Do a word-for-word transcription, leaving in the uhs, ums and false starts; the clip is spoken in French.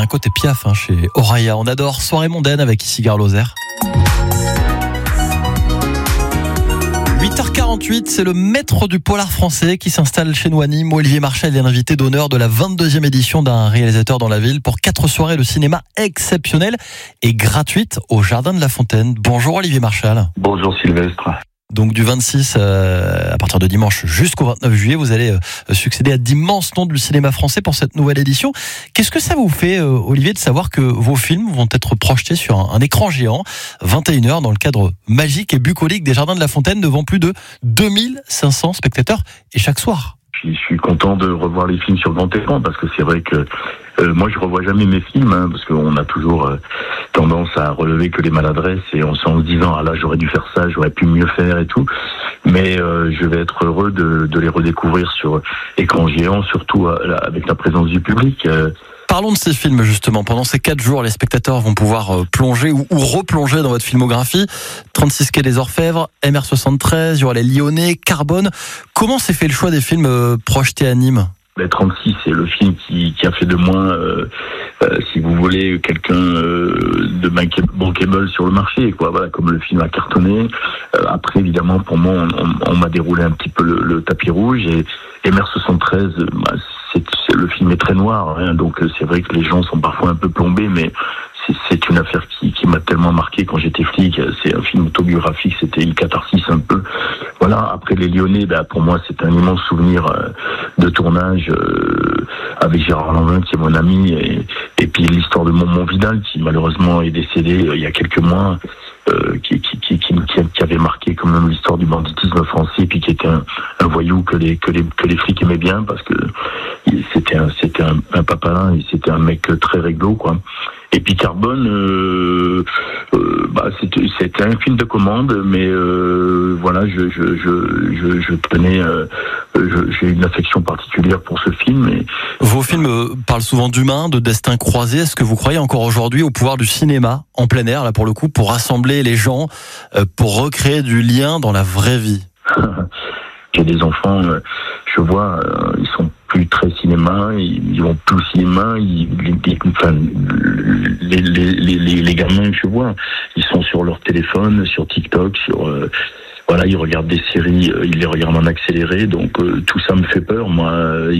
côté Piaf hein, chez Oraya. On adore Soirée mondaine avec ici Gare Lozère. huit heures quarante-huit, c'est le maître du polar français qui s'installe chez nous à Nîmes. Olivier Marchal est l'invité d'honneur de la vingt-deuxième édition d'un réalisateur dans la ville pour quatre soirées de cinéma exceptionnelles et gratuites au Jardin de la Fontaine. Bonjour Olivier Marchal. Bonjour Sylvestre. Donc du vingt-six euh, à partir de dimanche jusqu'au vingt-neuf juillet, vous allez euh, succéder à d'immenses noms du cinéma français pour cette nouvelle édition. Qu'est-ce que ça vous fait, euh, Olivier, de savoir que vos films vont être projetés sur un, un écran géant, vingt et une heures, dans le cadre magique et bucolique des Jardins de la Fontaine, devant plus de deux mille cinq cents spectateurs et chaque soir? Je suis content de revoir les films sur grand écran parce que c'est vrai que euh, moi je revois jamais mes films hein, parce qu'on a toujours euh, tendance à relever que les maladresses et en se disant ah là j'aurais dû faire ça, j'aurais pu mieux faire et tout. Mais euh, je vais être heureux de, de les redécouvrir sur écran géant, surtout euh, avec la présence du public. Euh, Parlons de ces films justement. Pendant ces quatre jours, les spectateurs vont pouvoir plonger ou, ou replonger dans votre filmographie. trente-six quai des Orfèvres, M R soixante-treize, il y aura les Lyonnais, Carbone. Comment s'est fait le choix des films euh, projetés à Nîmes ? Les trente-six, c'est le film qui, qui a fait de moi, euh, euh, si vous voulez, quelqu'un euh, de bankable sur le marché, quoi. Voilà, comme le film a cartonné. Euh, après, évidemment, pour moi, on, on, on m'a déroulé un petit peu le, le tapis rouge et M R soixante-treize, bah, c'est, c'est, le film est très noir, hein, donc c'est vrai que les gens sont parfois un peu plombés, mais c'est, c'est une affaire qui, qui m'a tellement marqué quand j'étais flic. C'est un film autobiographique, c'était une catharsis un peu. Voilà. Après les Lyonnais, bah, pour moi, c'est un immense souvenir euh, de tournage euh, avec Gérard Lanvin, qui est mon ami, et, et puis l'histoire de Momon Vidal, qui malheureusement est décédé euh, il y a quelques mois. Euh, qui, qui, qui, qui, qui avait marqué quand même l'histoire du banditisme français, puis qui était un, un voyou que les, que, les, que les flics aimaient bien, parce que c'était un, c'était un, un papalin, et c'était un mec très réglo, quoi. Et puis Carbone, euh, euh, bah, c'était, c'était un film de commande, mais euh, voilà, je, je, je, je, je tenais, euh, je, j'ai une affection particulière pour ce film. Et... Vos films parlent souvent d'humains, de destins croisés. Est-ce que vous croyez encore aujourd'hui au pouvoir du cinéma en plein air, là pour le coup, pour rassembler les gens, euh, pour recréer du lien dans la vraie vie? J'ai des enfants, euh, je vois, euh, ils sont plus très cinéma, ils, ils vont plus au cinéma, ils, les, enfin, les, les, les, les gamins, je vois, ils sont sur leur téléphone, sur TikTok, sur, euh, voilà, ils regardent des séries, euh, ils les regardent en accéléré, donc euh, tout ça me fait peur, moi.